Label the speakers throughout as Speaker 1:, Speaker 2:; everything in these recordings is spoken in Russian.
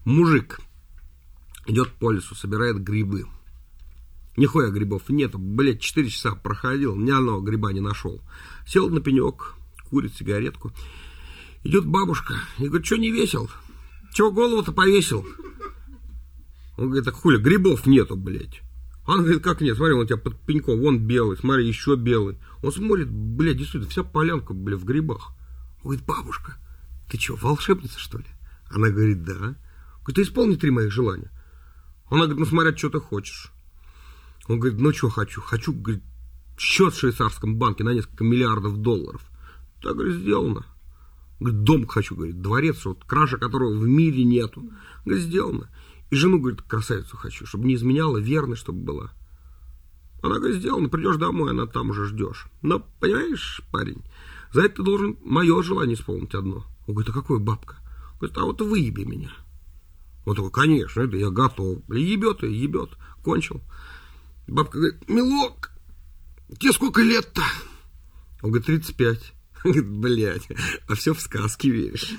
Speaker 1: Мужик идет по лесу, собирает грибы. Нихуя грибов нету, блядь, 4 часа проходил, ни одного гриба не нашел. Сел на пенек, курит сигаретку. Идет бабушка и говорит, что не весел? Чего голову-то повесил? Он говорит, так хули, грибов нету, блядь. Он говорит, как нет, смотри, он у тебя под пеньком, вон белый, смотри, еще белый. Он смотрит, блядь, действительно, вся полянка, блядь, в грибах. Он говорит, бабушка, ты что, волшебница, что ли? Она говорит, да. Говорит, ты исполни 3 моих желания. Она говорит, ну смотря, что ты хочешь. Он говорит, ну что хочу? Хочу, говорит, счет в швейцарском банке на несколько миллиардов долларов. Так, говорит, сделано. Говорит, дом хочу, говорит, дворец, вот краше которого в мире нету. Говорит, сделано. И жену, говорит, красавицу хочу, чтобы не изменяла, верной, чтобы была. Она говорит, сделано, придешь домой, она там уже ждешь. Но, понимаешь, парень, за это ты должен мое желание исполнить одно. Он говорит, а какое, бабка? Говорит, а вот выеби меня. Он такой, конечно, это я готов. Ебет и ебет. Кончил. Бабка говорит, милок, тебе сколько лет-то? Он говорит, 35. Он говорит, блядь, а все в сказки веришь.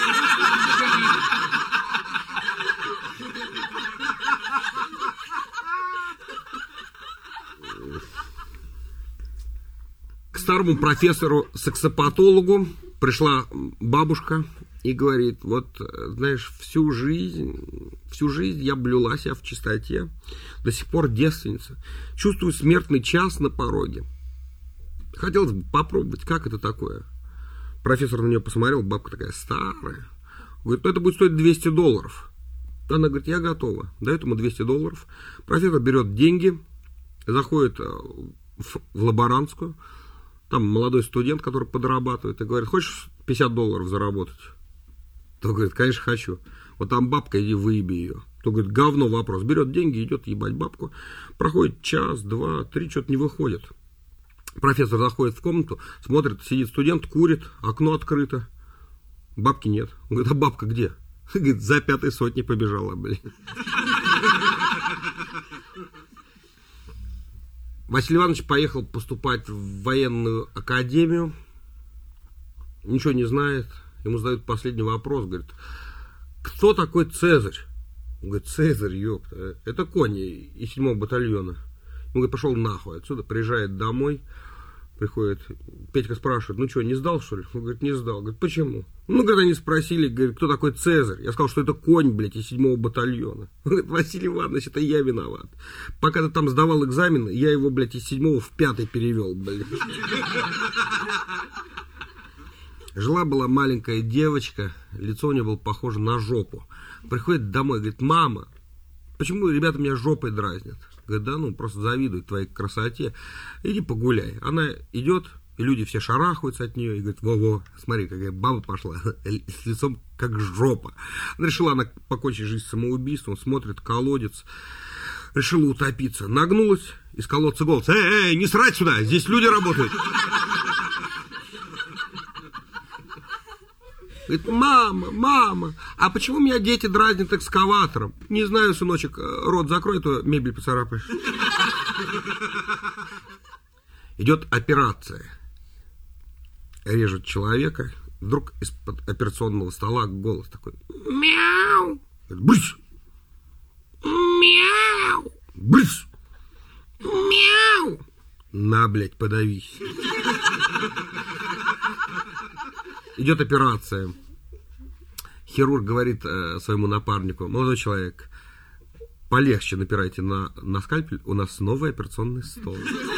Speaker 1: К старому профессору-саксопатологу пришла бабушка и говорит, вот, знаешь, всю жизнь я блюла себя в чистоте, до сих пор девственница, чувствую смертный час на пороге. Хотелось бы попробовать, как это такое. Профессор на нее посмотрел, бабка такая старая. Говорит, ну это будет стоить $200. Она говорит, я готова. Дает ему $200. Профессор берет деньги, заходит в лаборантскую. Там молодой студент, который подрабатывает, и говорит, хочешь $50 заработать? То говорит, конечно, хочу. Вот там бабка, иди выеби ее. То говорит, говно вопрос. Берет деньги, идет ебать бабку. Проходит час, 2, 3, что-то не выходит. Профессор заходит в комнату, смотрит, сидит студент, курит, окно открыто. Бабки нет. Он говорит, а бабка где? Говорит, за 5 сотни побежала, блин. Василий Иванович поехал поступать в военную академию. Ничего не знает. Ему задают последний вопрос. Говорит, кто такой Цезарь? Он говорит, Цезарь, ёпта, это конь из 7-го батальона. Он говорит, пошел нахуй отсюда. Приезжает домой. Приходит, Петька спрашивает, ну что, не сдал, что ли? Он говорит, не сдал. Говорит, почему? Ну, когда они спросили, говорит, кто такой Цезарь? Я сказал, что это конь, блядь, из 7-го батальона. Он говорит, Василий Иванович, это я виноват. Пока ты там сдавал экзамен, я его, блядь, из 7-го в 5-й перевел, блядь. Жила-была маленькая девочка, лицо у нее было похоже на жопу. Приходит домой, говорит, мама, почему ребята меня жопой дразнят? Говорит, да ну, просто завидуют твоей красоте. Иди погуляй. Она идет, и люди все шарахаются от нее, и говорит, во-во, смотри, какая баба пошла, с лицом как жопа. Решила она покончить жизнь самоубийством, смотрит, колодец, решила утопиться. Нагнулась, из колодца голос, эй, не срать сюда, здесь люди работают. Говорит, мама, а почему меня дети дразнят экскаватором? Не знаю, сыночек, рот закрой, то мебель поцарапаешь. Идет операция. Режут человека. Вдруг из-под операционного стола голос такой. Мяу. Брысь. Мяу. Брысь. Мяу. На, блядь, подавись. Идет операция. Хирург говорит своему напарнику, молодой человек, полегче напирайте на скальпель, у нас новый операционный стол.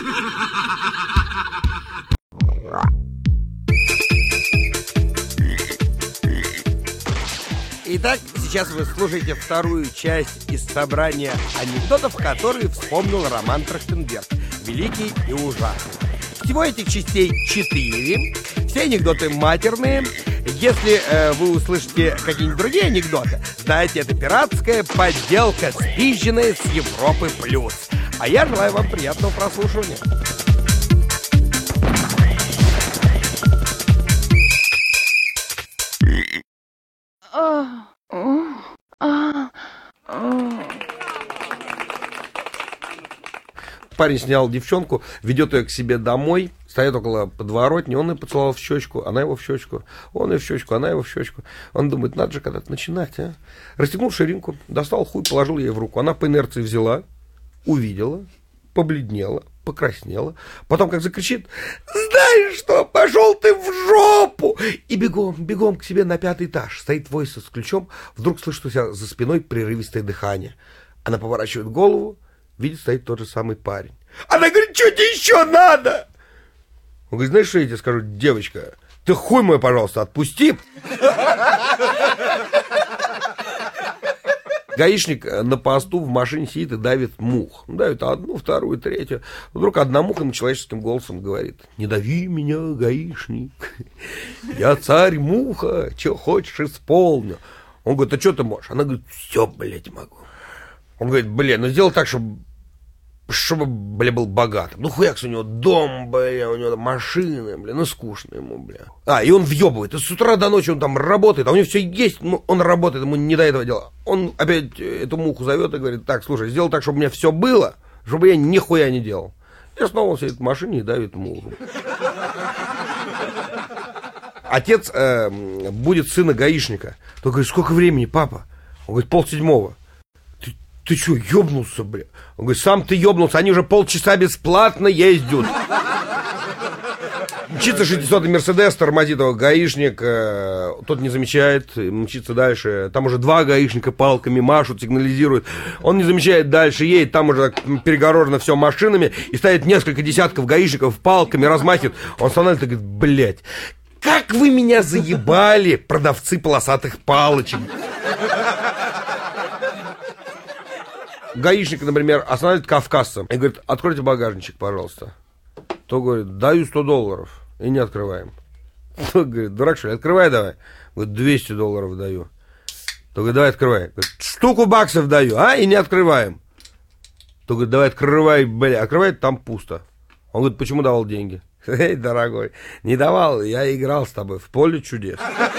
Speaker 2: Итак, сейчас вы слушаете вторую часть из собрания анекдотов, которые вспомнил Роман Трахтенберг, великий и ужасный. Всего этих частей 4. Все анекдоты матерные. Если вы услышите какие-нибудь другие анекдоты, знаете, это пиратская подделка, спизженная с Европы плюс. А я желаю вам приятного прослушивания.
Speaker 1: Парень снял девчонку, ведет ее к себе домой,
Speaker 2: Стоят около подворотни, он ее поцеловал в щечку, она его в щечку, он ее в щечку, она его в щечку. Он думает, надо же когда-то начинать, а. Расстегнул ширинку, достал хуй, положил ей в руку. Она по инерции взяла, увидела, побледнела, покраснела. Потом как закричит: знаешь что, пошел ты в жопу! И бегом к себе на 5-й этаж. Стоит Войса с ключом, вдруг слышит у себя за спиной прерывистое дыхание. Она поворачивает голову, видит, стоит тот же самый парень. Она говорит, что тебе еще надо? Он говорит, знаешь, что я тебе скажу, девочка? Ты хуй мой, пожалуйста, отпусти. Гаишник на посту в машине сидит и давит мух. Давит одну, вторую, третью. Вдруг одна муха ему человеческим голосом говорит: не дави меня, гаишник. Я царь муха, что хочешь исполню. Он говорит, а что ты можешь? Она говорит, все, блядь, могу. Он говорит, блин, ну сделай так, чтобы, бля, был богатым. Ну, хуякс, у него дом, бля, у него машины, бля, ну, скучно ему, бля. И он въебывает, и с утра до ночи он там работает, а у него все есть, ну, он работает, ему не до этого дела. Он опять эту муху зовет и говорит, так, слушай, сделай так, чтобы у меня все было, чтобы я нихуя не делал. И снова он сидит в машине и давит муху. Отец будет сына гаишника. Тот говорит, сколько времени, папа? Он говорит, 6:30. Ты что, ёбнулся, бля? Он говорит, сам ты ёбнулся, они уже полчаса бесплатно ездят. Мчится 600-й Мерседес, тормозит его гаишник, тот не замечает, мчится дальше. Там уже 2 гаишника палками машут, сигнализируют. Он не замечает, дальше едет, там уже перегорожено все машинами, и стоит несколько десятков гаишников палками, размахивают. Он становится и говорит, блядь, как вы меня заебали, продавцы полосатых палочек. Гаишник, например, останавливает кавказца и говорит, откройте багажничек, пожалуйста. То говорит, даю $100 и не открываем. То говорит, дурак что ли, открывай давай. Говорит, $200 даю. То говорит, давай открывай. Говорит, штуку баксов даю, и не открываем. То говорит, давай открывай, бля, открывает, там пусто. Он говорит, почему давал деньги? Эй, дорогой, не давал, я играл с тобой в поле чудес.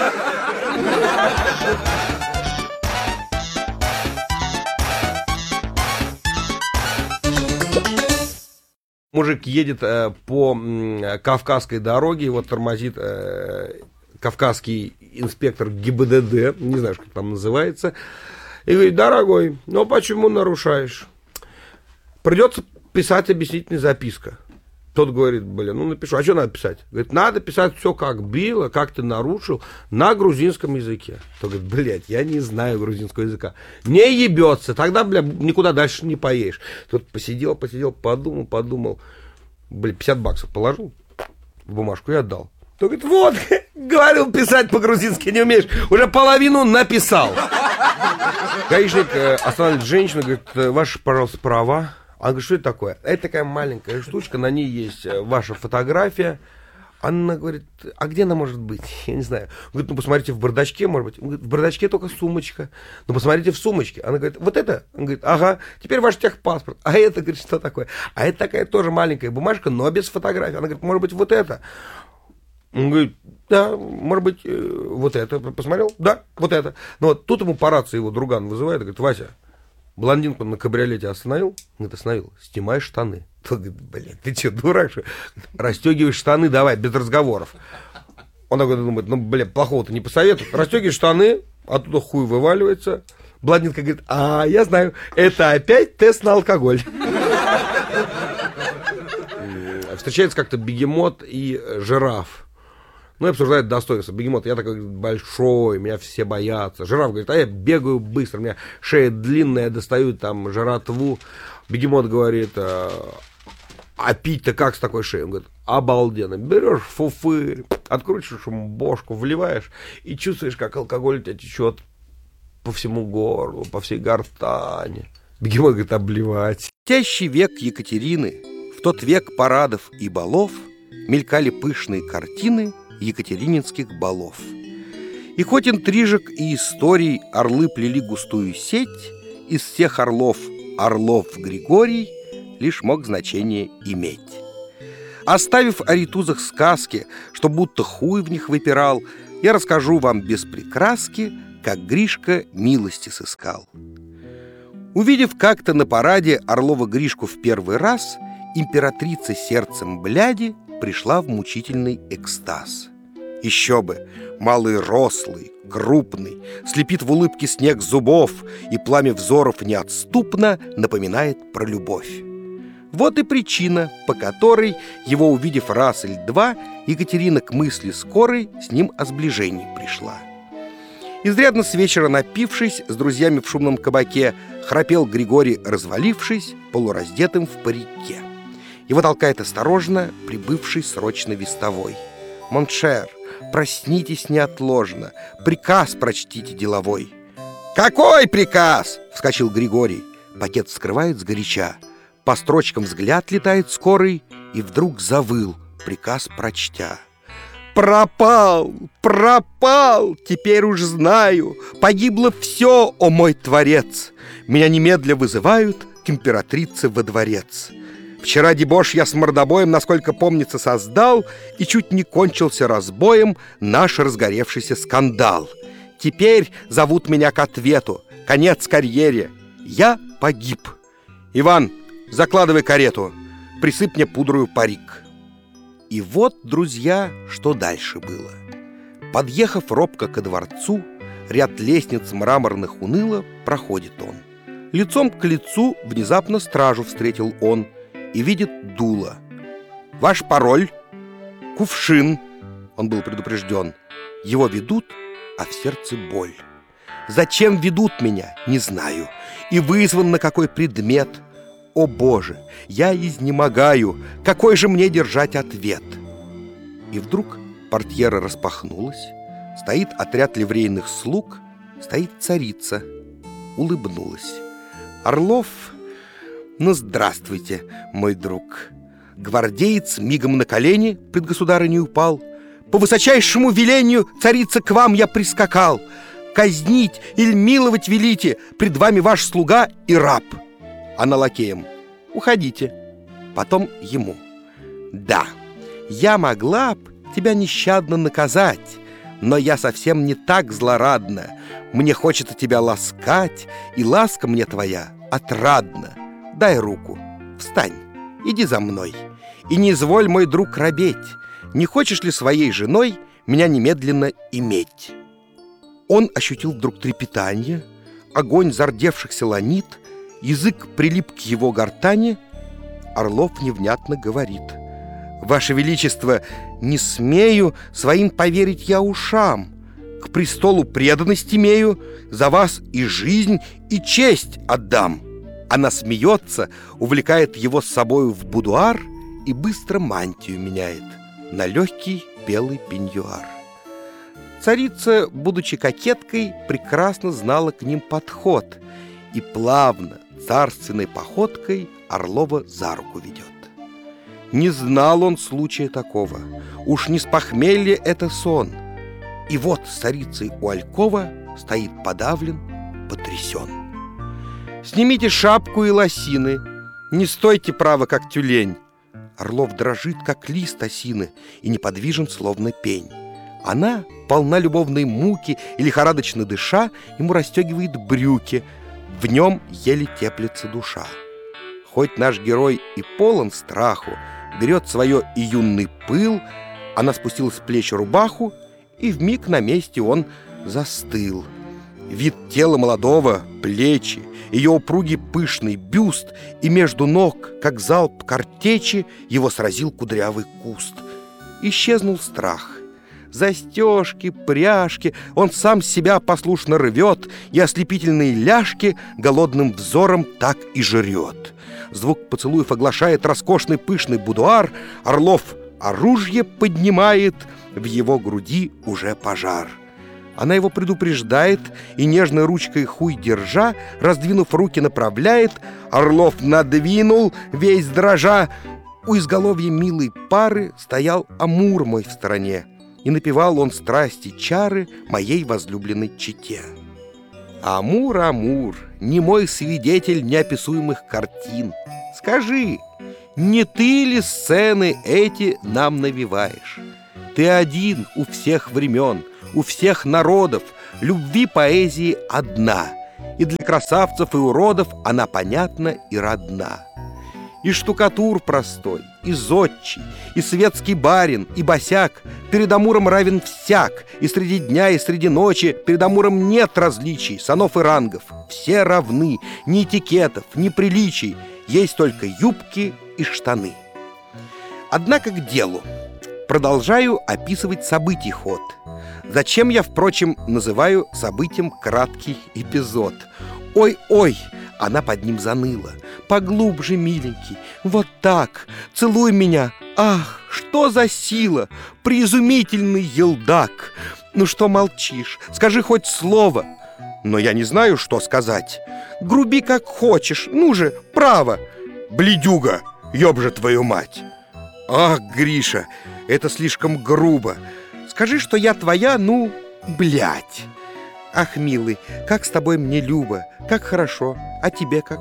Speaker 2: Мужик едет по Кавказской дороге, его тормозит кавказский инспектор ГИБДД, не знаю, как там называется, и говорит, дорогой, ну почему нарушаешь? Придется писать объяснительная записка. Тот говорит, блин, ну напишу, а что надо писать? Говорит, надо писать все как было, как ты нарушил, на грузинском языке. Тот говорит, блядь, я не знаю грузинского языка. Не ебется, тогда, бля, никуда дальше не поедешь. Тот посидел, подумал, бля, $50 положил в бумажку и отдал. Тот говорит, вот, говорил, писать по-грузински не умеешь, уже половину написал. Гаишник останавливает женщину, говорит, ваши, пожалуйста, права. Она говорит, что это такое? Это такая маленькая штучка, на ней есть ваша фотография. Она говорит, а где она может быть? Я не знаю. Он говорит, ну посмотрите в бардачке, может быть. Он говорит, в бардачке только сумочка. Ну посмотрите в сумочке. Она говорит, вот это? Он говорит, ага, теперь ваш техпаспорт. А это, говорит, что такое? А это такая тоже маленькая бумажка, но без фотографии. Она говорит, может быть, вот это? Он говорит, да, может быть, вот это. Посмотрел? Да, вот это. Ну вот тут ему по рации его друган вызывает и говорит, Вася, блондинку на кабриолете остановил? Говорит, остановил. Снимай штаны. Тот говорит, блядь, ты что, дурак, что? Расстегивай штаны, давай, без разговоров. Он такой думает, ну, блядь, плохого-то не посоветует. Расстегивай штаны, оттуда хуй вываливается. Блондинка говорит, я знаю, это опять тест на алкоголь. Встречается как-то бегемот и жираф. Ну, и обсуждают достоинства. Бегемот, я такой большой, меня все боятся. Жираф говорит, я бегаю быстро, у меня шея длинная, достаю там жратву. Бегемот говорит, а пить-то как с такой шеей? Он говорит, обалденно. Берешь фуфырь, откручиваешь ему бошку, вливаешь и чувствуешь, как алкоголь у тебя течет по всему горлу, по всей гортани. Бегемот говорит, обливать. В тящий век Екатерины, в тот век парадов и балов, мелькали пышные картины екатерининских балов. И хоть интрижек и историй орлы плели густую сеть, из всех орлов Григорий лишь мог значение иметь. Оставив о ритузах сказки, что будто хуй в них выпирал, я расскажу вам без прикраски, как Гришка милости сыскал. Увидев как-то на параде Орлова Гришку в первый раз, императрица сердцем бляди пришла в мучительный экстаз. Еще бы, малый рослый, крупный, слепит в улыбке снег зубов, и пламя взоров неотступно напоминает про любовь. Вот и причина, по которой, его увидев раз или два, Екатерина к мысли скорой с ним о сближении пришла. Изрядно с вечера напившись, с друзьями в шумном кабаке, храпел Григорий, развалившись, полураздетым в парике. Его толкает осторожно прибывший срочно вестовой. «Моншер, проснитесь неотложно, приказ прочтите деловой». «Какой приказ?» — вскочил Григорий. Пакет вскрывает сгоряча. По строчкам взгляд летает скорый, и вдруг завыл, приказ прочтя. «Пропал, пропал, теперь уж знаю, погибло все, о мой творец! Меня немедля вызывают к императрице во дворец. Вчера дебош я с мордобоем, насколько помнится, создал, и чуть не кончился разбоем наш разгоревшийся скандал. Теперь зовут меня к ответу, конец карьере, я погиб. Иван, закладывай карету, присыпь мне пудрою парик». И вот, друзья, что дальше было. Подъехав робко ко дворцу, ряд лестниц мраморных уныло проходит он. Лицом к лицу внезапно стражу встретил он и видит дуло. «Ваш пароль?» «Кувшин», — он был предупрежден. Его ведут, а в сердце боль. Зачем ведут меня, не знаю, и вызван на какой предмет. О, Боже, я изнемогаю, какой же мне держать ответ? И вдруг портьера распахнулась, стоит отряд ливрейных слуг, стоит царица, улыбнулась. Орлов, ну, здравствуйте, мой друг. Гвардеец мигом на колени пред государыней упал. По высочайшему велению, царица, к вам я прискакал. Казнить или миловать велите, пред вами ваш слуга и раб. Она лакеем: уходите. Потом ему: да, я могла б тебя нещадно наказать, но я совсем не так злорадна. Мне хочется тебя ласкать, и ласка мне твоя отрадна. Дай руку, встань, иди за мной, и не изволь, мой друг, робеть. Не хочешь ли своей женой меня немедленно иметь? Он ощутил вдруг трепетание, огонь зардевшихся ланит, язык прилип к его гортани. Орлов невнятно говорит: «Ваше Величество, не смею своим поверить я ушам. К престолу преданность имею, за вас и жизнь, и честь отдам». Она смеется, увлекает его с собою в будуар и быстро мантию меняет на легкий белый пеньюар. Царица, будучи кокеткой, прекрасно знала к ним подход и плавно, царственной походкой Орлова за руку ведет. Не знал он случая такого, уж не с похмелья это сон. И вот с царицей у алькова стоит подавлен, потрясен. «Снимите шапку и лосины, не стойте право, как тюлень». Орлов дрожит, как лист осины, и неподвижен, словно пень. Она, полна любовной муки и лихорадочно дыша, ему расстегивает брюки. В нем еле теплится душа. Хоть наш герой и полон страху, берет свое и юный пыл, она спустила с плеч рубаху, и вмиг на месте он застыл. Вид тела молодого, плечи, ее упругий пышный бюст, и между ног, как залп картечи, его сразил кудрявый куст. Исчезнул страх. Застежки, пряжки он сам себя послушно рвет, и ослепительные ляжки голодным взором так и жрет. Звук поцелуев оглашает роскошный пышный будуар. Орлов оружие поднимает, в его груди уже пожар. Она его предупреждает, и нежной ручкой хуй держа, раздвинув руки, направляет. Орлов надвинул, весь дрожа. У изголовья милой пары стоял Амур мой в стороне, и напевал он страсти чары моей возлюбленной чете. Амур, Амур, не мой свидетель неописуемых картин, скажи, не ты ли сцены эти нам навеваешь? Ты один у всех времен, у всех народов, любви поэзии одна, и для красавцев и уродов она понятна и родна. И штукатур простой, и зодчий, и светский барин, и босяк перед Амуром равен всяк, и среди дня, и среди ночи перед Амуром нет различий, санов и рангов. Все равны, ни этикетов, ни приличий, есть только юбки и штаны. Однако к делу. Продолжаю описывать событий ход. Зачем я, впрочем, называю событием краткий эпизод? Ой-ой, она под ним заныла. Поглубже, миленький, вот так, целуй меня. Ах, что за сила, преизумительный елдак. Ну что молчишь, скажи хоть слово. Но я не знаю, что сказать. Груби как хочешь, ну же, право. Бледюга, ёб же твою мать. Ах, Гриша, это слишком грубо. Скажи, что я твоя, ну, блядь. Ах, милый, как с тобой мне любо, как хорошо, а тебе как?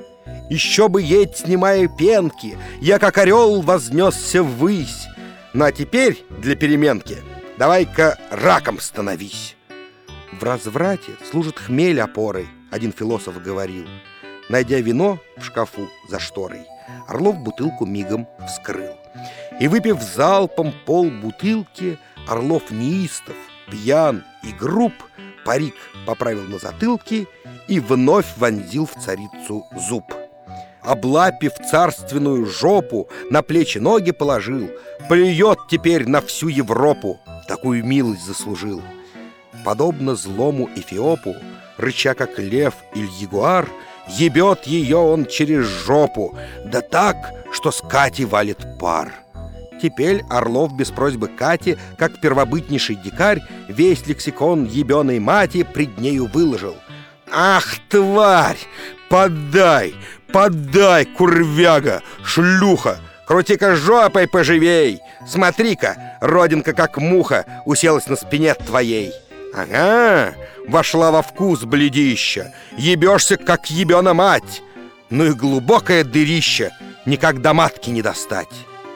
Speaker 2: Еще бы едь, снимая пенки, я как орел вознесся ввысь. Ну а теперь для переменки давай-ка раком становись. В разврате служит хмель опорой, один философ говорил. Найдя вино в шкафу за шторой, Орлов бутылку мигом вскрыл. И, выпив залпом полбутылки, Орлов неистов, пьян и груб, парик поправил на затылке и вновь вонзил в царицу зуб. Облапив царственную жопу, на плечи ноги положил, плюет теперь на всю Европу, такую милость заслужил. Подобно злому Эфиопу, рыча как лев или ягуар, ебет ее он через жопу, да так, что с Кати валит пар. Теперь Орлов без просьбы Кати, как первобытнейший дикарь, весь лексикон ебеной мати пред нею выложил. Ах, тварь! Подай, подай, курвяга, шлюха! Крути-ка жопой поживей! Смотри-ка, родинка как муха уселась на спине твоей. Ага, вошла во вкус бледища, ебешься, как ебена мать. Ну и глубокое дырища, никак до матки не достать.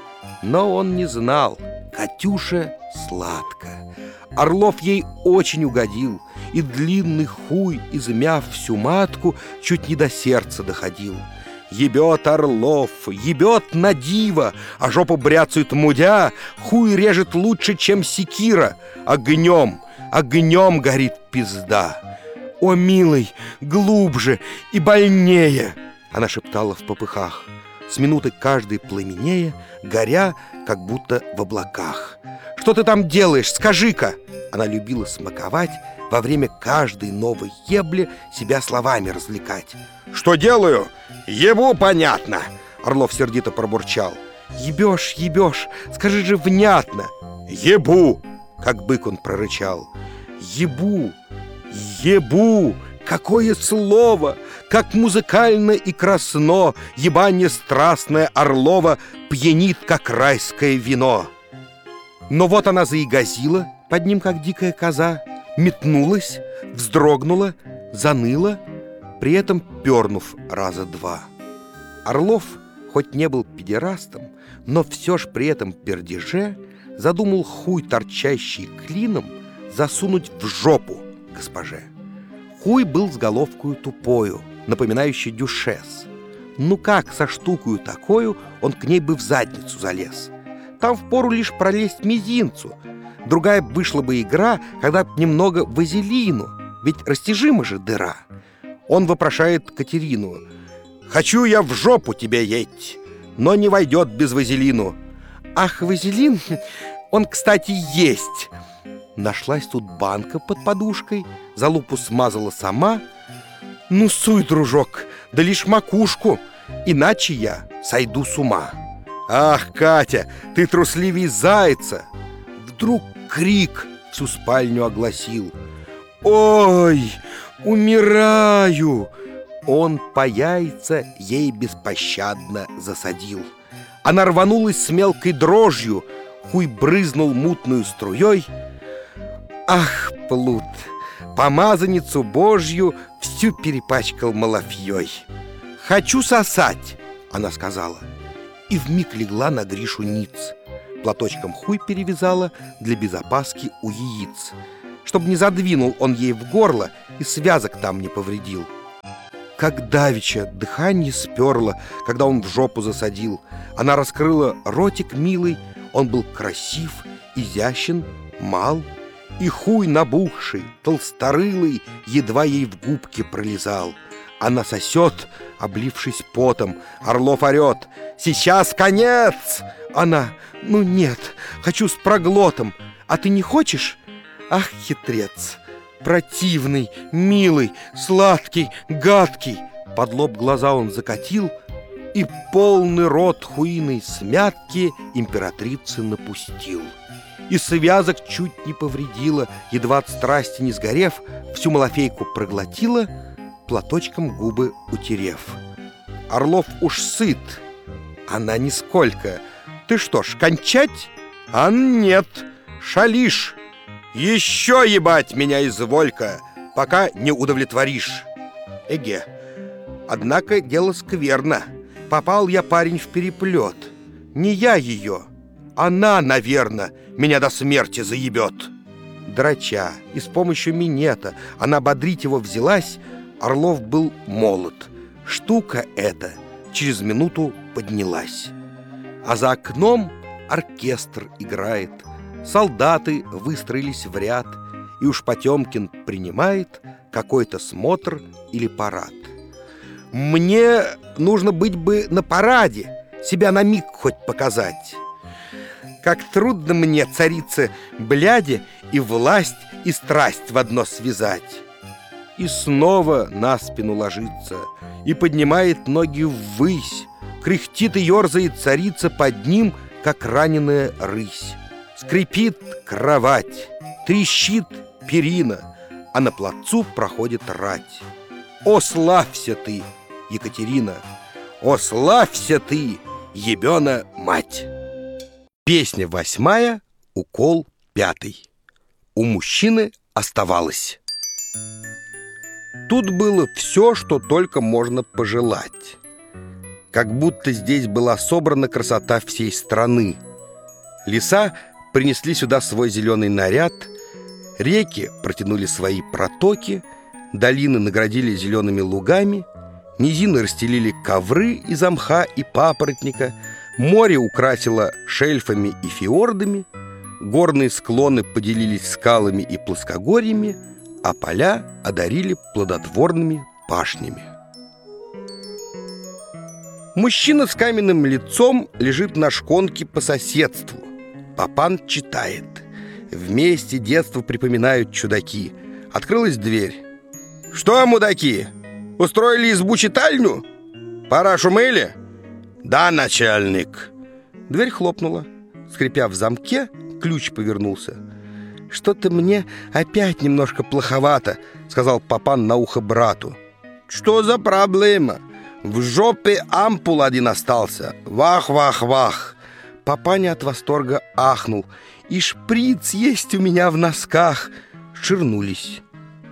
Speaker 2: Но он не знал, Катюша сладко. Орлов ей очень угодил, и длинный хуй, измяв всю матку, чуть не до сердца доходил. Ебет Орлов, ебет на диво, а жопу бряцают мудя, хуй режет лучше, чем секира. Огнем, огнем горит пизда. О, милый, глубже и больнее, она шептала в попыхах, с минуты каждой пламенея, горя, как будто в облаках. Что ты там делаешь, скажи-ка? Она любила смаковать, во время каждой новой ебли себя словами развлекать. Что делаю? Ебу, понятно, Орлов сердито пробурчал. Ебешь, ебешь, скажи же внятно. Ебу, как бык он прорычал. Ебу, ебу, какое слово! Как музыкально и красно ебанье страстное Орлова пьянит, как райское вино. Но вот она заигазила под ним, как дикая коза, метнулась, вздрогнула, заныла, при этом пернув раза два. Орлов, хоть не был педерастом, но все ж при этом пердеже задумал хуй, торчащий клином, засунуть в жопу госпоже. Хуй был с головкою тупою, напоминающей дюшес. Ну как со штукою такою он к ней бы в задницу залез? Там впору лишь пролезть мизинцу. Другая вышла бы игра, когда б немного вазелину, ведь растяжима же дыра. Он вопрошает Катерину. «Хочу я в жопу тебе еть, но не войдет без вазелину». «Ах, вазелин, он, кстати, есть». Нашлась тут банка под подушкой, залупу смазала сама. «Ну, суй, дружок, да лишь макушку, иначе я сойду с ума». «Ах, Катя, ты трусливей зайца!» Вдруг крик всю спальню огласил. «Ой, умираю!» Он по яйца ей беспощадно засадил. Она рванулась с мелкой дрожью, хуй брызнул мутную струей. Ах, плут, помазанницу Божью всю перепачкал малафьей. «Хочу сосать!» — она сказала. И вмиг легла на Гришу ниц. Платочком хуй перевязала для безопаски у яиц, чтоб не задвинул он ей в горло и связок там не повредил. как давеча, дыхание сперло, когда он в жопу засадил. Она раскрыла ротик милый, он был красив, изящен, мал, и хуй набухший, толсторылый, едва ей в губки пролезал. Она сосет, облившись потом. Орлов орет: «Сейчас конец!» Она: «Ну нет, хочу с проглотом. А ты не хочешь?» Ах, хитрец! Противный, милый, сладкий, гадкий. Под лоб глаза он закатил и полный рот хуиной смятки императрицы напустил. И связок чуть не повредила, едва от страсти не сгорев, всю малафейку проглотила, платочком губы утерев. Орлов уж сыт, она нисколько. Ты что ж, кончать? А нет, шалишь. Еще ебать меня изволь-ка, пока не удовлетворишь. Эге, однако дело скверно. Попал я, парень, в переплет. Не я ее, она, наверно, меня до смерти заебет. Драча, и с помощью минета она бодрить его взялась. Орлов был молод. Штука эта через минуту поднялась. А за окном оркестр играет. Солдаты выстроились в ряд, и уж Потемкин принимает какой-то смотр или парад. Мне нужно быть бы на параде, себя на миг хоть показать. Как трудно мне, царица, бляди, и власть, и страсть в одно связать. И снова на спину ложится, и поднимает ноги ввысь. Кряхтит и ерзает царица под ним, как раненая рысь. Скрипит кровать, трещит перина, а на плацу проходит рать. О, славься ты, Екатерина! О, славься ты, ебена мать! Песня 8, укол 5. У мужчины оставалось. Тут было все, что только можно пожелать. Как будто здесь была собрана красота всей страны. Леса принесли сюда свой зеленый наряд, реки протянули свои протоки, долины наградили зелеными лугами, низины расстелили ковры из мха и папоротника, море украсило шельфами и фиордами, горные склоны поделились скалами и плоскогорьями, а поля одарили плодотворными пашнями. Мужчина с каменным лицом лежит на шконке по соседству. Папан читает. Вместе детство припоминают чудаки. Открылась дверь. «Что, мудаки, устроили избу-читальню? Пора шумели?» «Да, начальник». Дверь хлопнула. Скрипя в замке, ключ повернулся. «Что-то мне опять немножко плоховато», — сказал Папан на ухо брату. «Что за проблема? В жопе ампул один остался. Вах-вах-вах». Папаня от восторга ахнул. «И шприц есть у меня в носках». Ширнулись.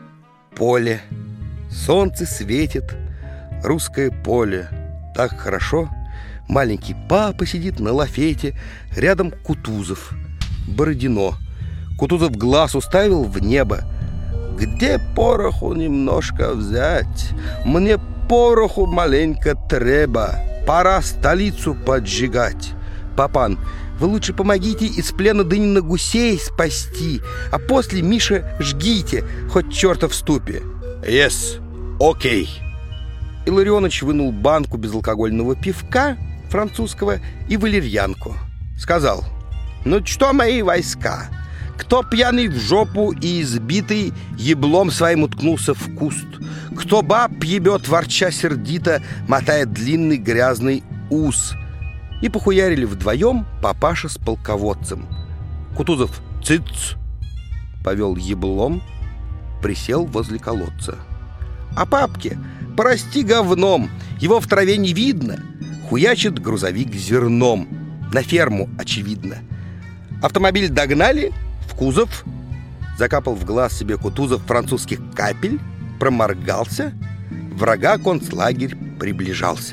Speaker 2: Поле. Солнце светит. Русское поле. Так хорошо. Маленький папа сидит на лафете. Рядом Кутузов. Бородино. Кутузов глаз уставил в небо. «Где пороху немножко взять? Мне пороху маленько треба. Пора столицу поджигать». «Папан, вы лучше помогите из плена Дынина гусей спасти, а после, Миша, жгите, хоть черта в ступе». «Yes, окей». Илларионыч вынул банку безалкогольного пивка французского и валерьянку. Сказал: «Ну что, мои войска, кто пьяный в жопу и избитый, еблом своим уткнулся в куст, кто баб ебет, ворча сердито, мотает длинный грязный ус». И похуярили вдвоем папаша с полководцем. Кутузов «Цыц!» повел еблом, присел возле колодца. «А папке, прости говном, его в траве не видно». Хуячит грузовик зерном. На ферму, очевидно. Автомобиль догнали, в кузов. Закапал в глаз себе Кутузов французских капель, проморгался. Врага концлагерь приближался.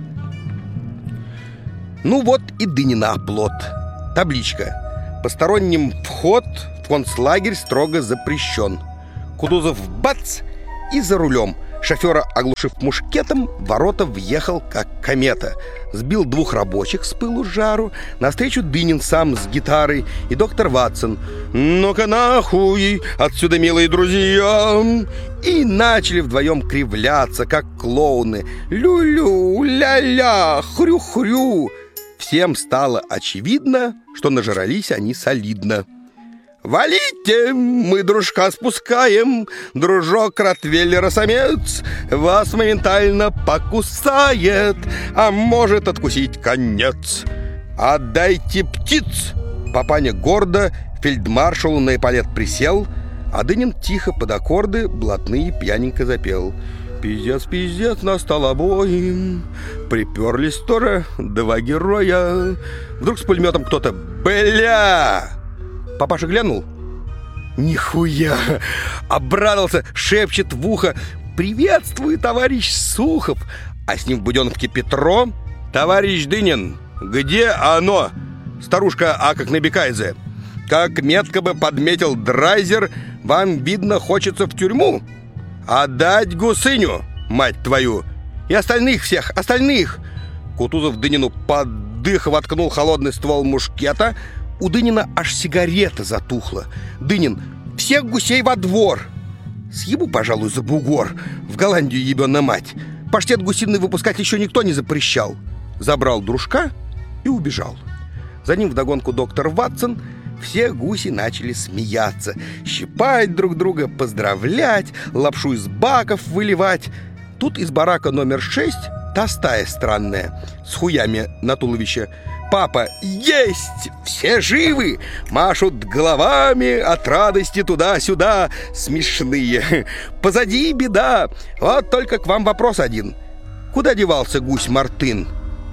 Speaker 2: Ну вот и Дынина оплот. Табличка: посторонним вход в концлагерь строго запрещен. Кутузов бац и за рулем. Шофера оглушив мушкетом, в ворота въехал, как комета. Сбил 2 рабочих с пылу с жару. Навстречу Дынин сам с гитарой и доктор Ватсон. «Ну-ка нахуй отсюда, милые друзья!» И начали вдвоем кривляться, как клоуны. Лю-лю, ля-ля, хрю-хрю. Всем стало очевидно, что нажрались они солидно. «Валите, мы дружка спускаем, дружок ротвейлера-самец вас моментально покусает, а может откусить конец. Отдайте птиц!» Папаня гордо фельдмаршалу на эполет присел, а Дынин тихо под аккорды блатные пьяненько запел. «Пиздец, пиздец, настал обоим, приперлись тоже 2 героя». Вдруг с пулеметом кто-то «Бля!» Папаша глянул. Нихуя! Обрадовался, шепчет в ухо: «Приветствую, товарищ Сухов!» А с ним в буденовке Петро: «Товарищ Дынин, где оно?» Старушка Акак Набекайзе: «Как метко бы подметил Драйзер, вам, видно, хочется в тюрьму. Отдать гусыню, мать твою! И остальных всех, остальных!» Кутузов Дынину под дых воткнул холодный ствол мушкета. У Дынина аж сигарета затухла. Дынин: «Всех гусей во двор!» Съебу, пожалуй, за бугор. В Голландию ебёна мать. Паштет гусиный выпускать еще никто не запрещал. Забрал дружка и убежал. За ним вдогонку доктор Ватсон. Все гуси начали смеяться, щипать друг друга, поздравлять, лапшу из баков выливать. Тут из барака номер 6 та стая странная, с хуями на туловище. «Папа, есть! Все живы!» Машут головами от радости туда-сюда. Смешные. «Позади беда. Вот только к вам вопрос один. Куда девался гусь Мартын?»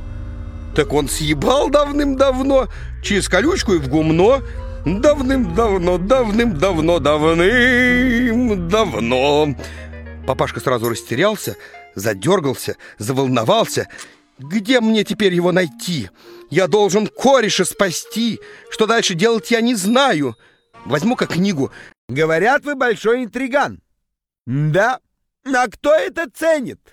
Speaker 2: «Так он съебал давным-давно, через колючку и в гумно. Давным-давно, давным-давно, давным-давно». Папашка сразу растерялся, задергался, заволновался. «Где мне теперь его найти? Я должен кореша спасти. Что дальше делать, я не знаю. Возьму-ка книгу. Говорят, вы большой интриган». «Да? А кто это ценит?»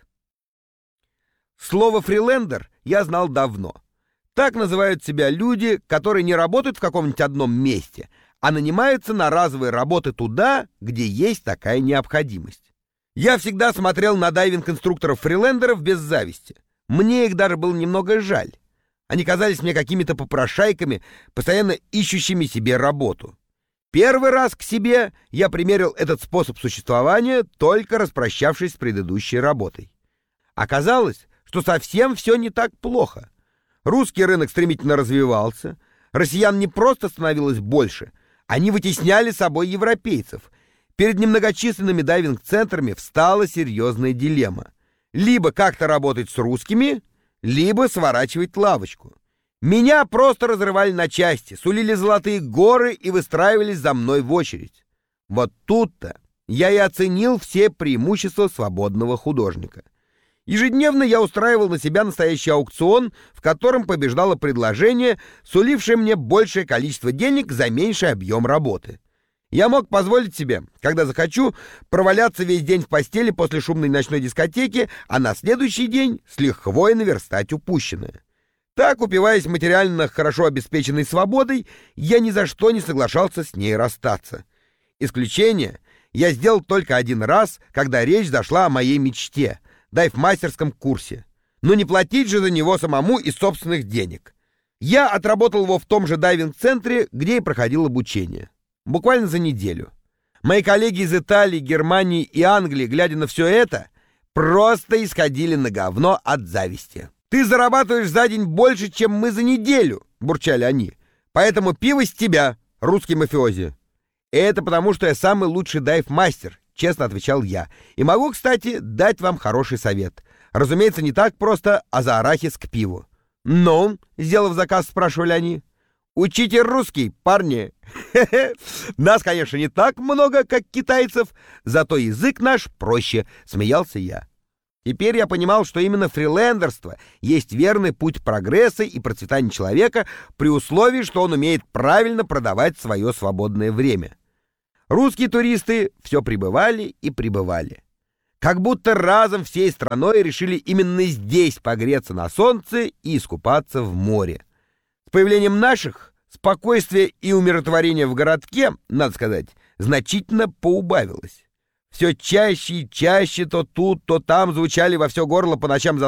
Speaker 2: Слово «фрилендер» я знал давно. Так называют себя люди, которые не работают в каком-нибудь одном месте, а нанимаются на разовые работы туда, где есть такая необходимость. Я всегда смотрел на дайвинг-инструкторов-фрилендеров без зависти. Мне их даже было немного жаль. Они казались мне какими-то попрошайками, постоянно ищущими себе работу. Первый раз к себе я примерил этот способ существования, только распрощавшись с предыдущей работой. Оказалось, что совсем все не так плохо. Русский рынок стремительно развивался, россиян не просто становилось больше, они вытесняли собой европейцев. Перед немногочисленными дайвинг-центрами встала серьезная дилемма. Либо как-то работать с русскими, либо сворачивать лавочку. Меня просто разрывали на части, сулили золотые горы и выстраивались за мной в очередь. Вот тут-то я и оценил все преимущества свободного художника. Ежедневно я устраивал на себя настоящий аукцион, в котором побеждало предложение, сулившее мне большее количество денег за меньший объем работы. Я мог позволить себе, когда захочу, проваляться весь день в постели после шумной ночной дискотеки, а на следующий день с лихвой наверстать упущенное. Так, упиваясь материально хорошо обеспеченной свободой, я ни за что не соглашался с ней расстаться. Исключение я сделал только один раз, когда речь зашла о моей мечте — дайв-мастерском курсе. Но не платить же за него самому из собственных денег. Я отработал его в том же дайвинг-центре, где и проходил обучение. Буквально за неделю. Мои коллеги из Италии, Германии и Англии, глядя на все это, просто исходили на говно от зависти. «Ты зарабатываешь за день больше, чем мы за неделю», — бурчали они. «Поэтому пиво с тебя, русский мафиози». «Это потому, что я самый лучший дайв-мастер», — честно отвечал я. «И могу, кстати, дать вам хороший совет. Разумеется, не так просто, а за арахис к пиву». «Ну?» — сделав заказ, спрашивали они. «Учите русский, парни!» «Нас, конечно, не так много, как китайцев, зато язык наш проще», — смеялся я. Теперь я понимал, что именно фрилендерство есть верный путь прогресса и процветания человека при условии, что он умеет правильно продавать свое свободное время. Русские туристы все прибывали и прибывали. Как будто разом всей страной решили именно здесь погреться на солнце и искупаться в море. С появлением наших спокойствие и умиротворение в городке, надо сказать, значительно поубавилось. Все чаще и чаще то тут, то там звучали во все горло по ночам